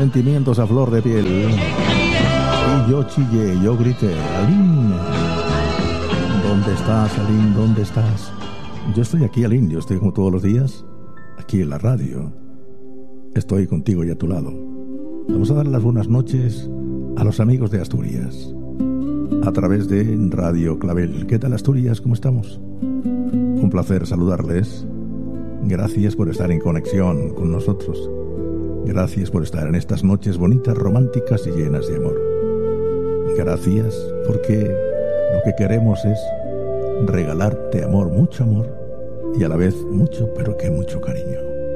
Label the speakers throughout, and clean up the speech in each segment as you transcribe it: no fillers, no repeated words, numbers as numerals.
Speaker 1: sentimientos a flor de piel. Y yo chillé, yo grité, Aline, ¿dónde estás, Aline? ¿Dónde estás? Yo estoy aquí, Aline, yo estoy como todos los días, aquí en la radio. Estoy contigo y a tu lado. Vamos a dar las buenas noches a los amigos de Asturias, a través de Radio Clavel. ¿Qué tal, Asturias? ¿Cómo estamos? Un placer saludarles. Gracias por estar en conexión con nosotros. Gracias por estar en estas noches bonitas, románticas y llenas de amor. Gracias porque lo que queremos es regalarte amor, mucho amor, y a la vez mucho, pero que mucho cariño.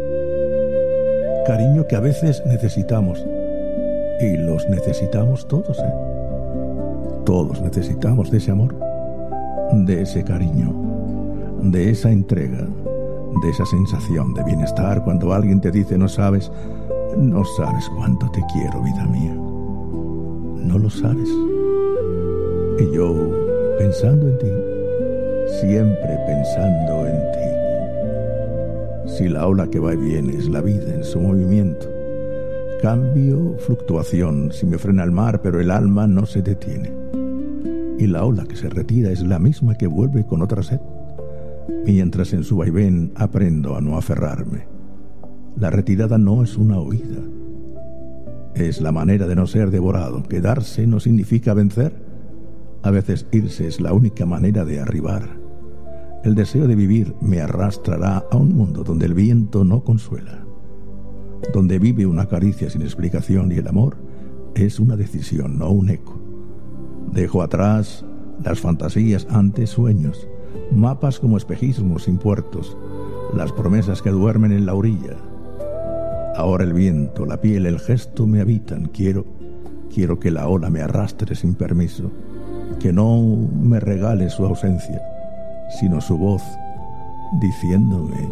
Speaker 1: Cariño que a veces necesitamos, y los necesitamos todos, ¿eh? Todos necesitamos de ese amor, de ese cariño, de esa entrega, de esa sensación de bienestar cuando alguien te dice no sabes cuánto te quiero, vida mía. No lo sabes. Y yo, pensando en ti, siempre pensando en ti. Si la ola que va y viene es la vida en su movimiento, cambio, fluctuación, si me frena el mar, pero el alma no se detiene. Y la ola que se retira es la misma que vuelve con otra sed. Mientras en su vaivén aprendo a no aferrarme. La retirada no es una huida. Es la manera de no ser devorado. Quedarse no significa vencer. A veces irse es la única manera de arribar. El deseo de vivir me arrastrará a un mundo donde el viento no consuela, donde vive una caricia sin explicación y el amor es una decisión, no un eco. Dejo atrás las fantasías ante sueños, mapas como espejismos sin puertos, las promesas que duermen en la orilla. Ahora el viento, la piel, el gesto me habitan. Quiero que la ola me arrastre sin permiso, que no me regale su ausencia, sino su voz diciéndome: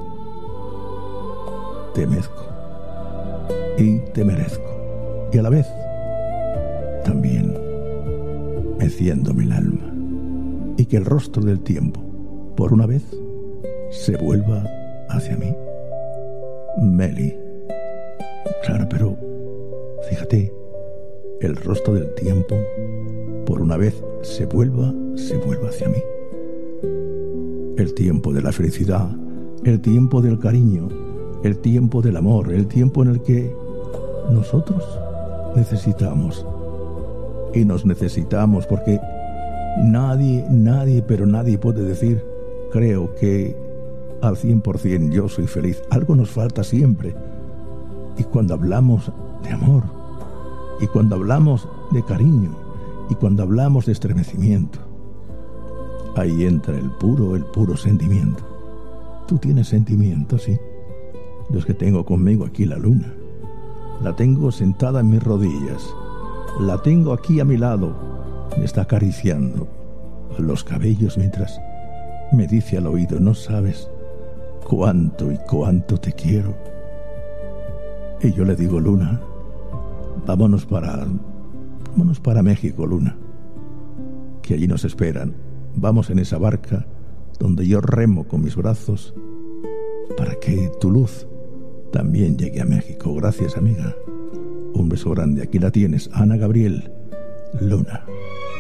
Speaker 1: te mezco y te merezco, y a la vez también meciéndome el alma, y que el rostro del tiempo por una vez se vuelva hacia mí. Meli. Claro, pero fíjate, el rostro del tiempo por una vez se vuelva hacia mí. El tiempo de la felicidad, el tiempo del cariño, el tiempo del amor, el tiempo en el que nosotros necesitamos. Y nos necesitamos porque nadie puede decir, creo que al 100% yo soy feliz. Algo nos falta siempre. Y cuando hablamos de amor, y cuando hablamos de cariño, y cuando hablamos de estremecimiento, ahí entra el puro sentimiento. Tú tienes sentimiento, sí. Yo es que tengo conmigo aquí la luna. La tengo sentada en mis rodillas. La tengo aquí a mi lado. Me está acariciando los cabellos mientras me dice al oído: no sabes cuánto y cuánto te quiero. Y yo le digo: Luna, vámonos para México, Luna, que allí nos esperan. Vamos en esa barca donde yo remo con mis brazos para que tu luz también llegue a México. Gracias, amiga. Un beso grande. Aquí la tienes, Ana Gabriel, Luna.